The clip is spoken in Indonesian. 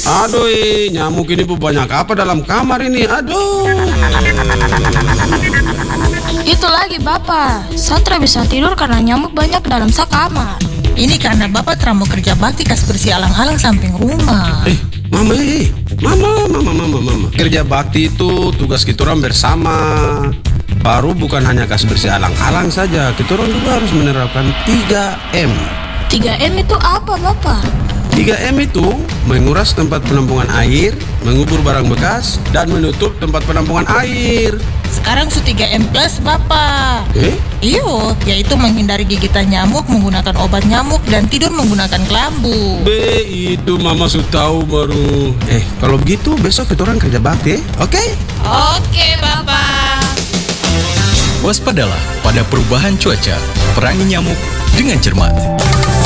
Aduh, nyamuk ini bu banyak apa dalam kamar ini? Aduh. Itu lagi Bapak, Satra bisa tidur karena nyamuk banyak dalam sekamar. Ini karena Bapak terlalu kerja bakti kas bersih alang-alang samping rumah. Mama. Kerja bakti itu tugas kita orang bersama. Baru bukan hanya kas bersih alang-alang saja, kita orang juga harus menerapkan 3M. 3M itu apa Bapak? 3M itu menguras tempat penampungan air, mengubur barang bekas, dan menutup tempat penampungan air. Sekarang su 3M plus Bapak. Iyo, yaitu menghindari gigitan nyamuk menggunakan obat nyamuk dan tidur menggunakan kelambu. Itu mama sudah tahu baru. Kalau begitu besok kita orang kerja bakti, oke? Oke Bapak. Waspadalah pada perubahan cuaca, perangi nyamuk dengan cermat.